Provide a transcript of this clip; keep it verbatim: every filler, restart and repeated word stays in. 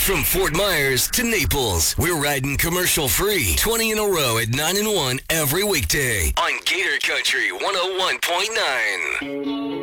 From Fort Myers to Naples, we're riding commercial free twenty in a row at nine and one every weekday on Gator Country one oh one point nine.